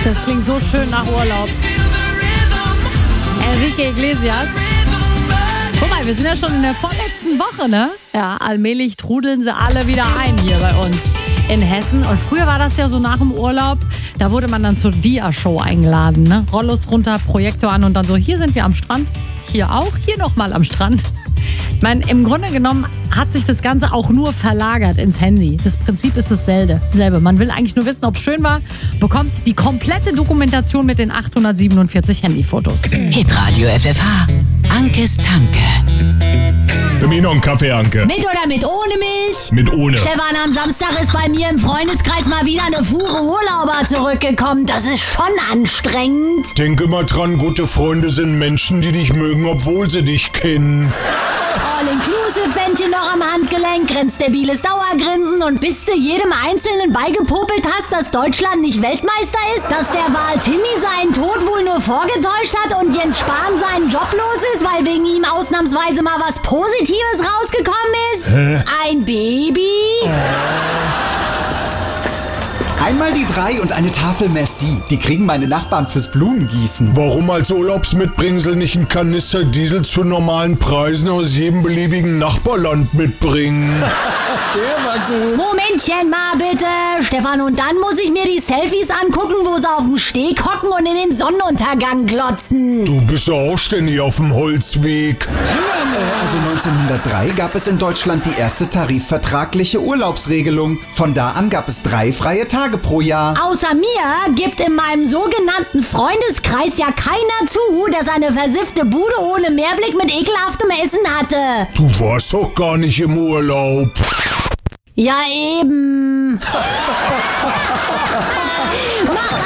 Das klingt so schön nach Urlaub. Enrique Iglesias. Guck mal, wir sind ja schon in der vorletzten Woche, ne? Ja, allmählich trudeln sie alle wieder ein hier bei uns in Hessen. Und früher war das ja so nach dem Urlaub, da wurde man dann zur Dia-Show eingeladen, ne? Rollos runter, Projektor an und dann so, hier sind wir am Strand, hier auch, hier nochmal am Strand. Ich meine, im Grunde genommen hat sich das Ganze auch nur verlagert ins Handy. Das Prinzip ist dasselbe. Man will eigentlich nur wissen, ob es schön war, bekommt die komplette Dokumentation mit den 847 Handyfotos. Hitradio FFH. Ankes Tanke. Für mich noch einen Kaffee, Anke. Mit oder mit ohne Milch? Mit ohne. Stefan, am Samstag ist bei mir im Freundeskreis mal wieder eine Fuhre Urlauber zurückgekommen. Das ist schon anstrengend. Denk immer dran, gute Freunde sind Menschen, die dich mögen, obwohl sie dich kennen. All-Inclusive-Bändchen noch am Handgelenk, grenzstabiles Dauergrinsen und bis du jedem Einzelnen beigepopelt hast, dass Deutschland nicht Weltmeister ist, dass der Wal Timmy seinen Tod wohl nur vorgetäuscht hat und Jens Spahn seinen Job los ist, weil wegen ihm ausnahmsweise mal was Positives rausgekommen ist? Ein Baby? Einmal die 3 und eine Tafel Merci. Die kriegen meine Nachbarn fürs Blumengießen. Warum als Urlaubsmitbringsel nicht einen Kanister Diesel zu normalen Preisen aus jedem beliebigen Nachbarland mitbringen? Der war gut. Momentchen mal bitte, Stefan, und dann muss ich mir die Selfies angucken, wo sie auf dem Steg hocken und in den Sonnenuntergang glotzen. Du bist ja auch ständig auf dem Holzweg. Also 1903 gab es in Deutschland die erste tarifvertragliche Urlaubsregelung. Von da an gab es 3 freie Tage pro Jahr. Außer mir gibt in meinem sogenannten Freundeskreis ja keiner zu, dass eine versiffte Bude ohne Meerblick mit ekelhaftem Essen hatte. Du warst doch gar nicht im Urlaub. Ja, eben. Macht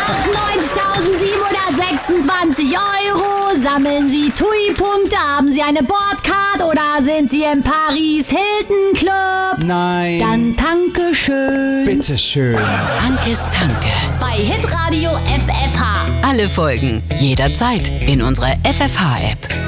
98.726 €. Sammeln Sie TUI-Punkte, haben Sie eine Bordcard oder sind Sie im Paris Hilton Club? Nein. Dann danke schön. Bitteschön. Ankes Tanke. Bei Hitradio FFH. Alle Folgen jederzeit in unserer FFH-App.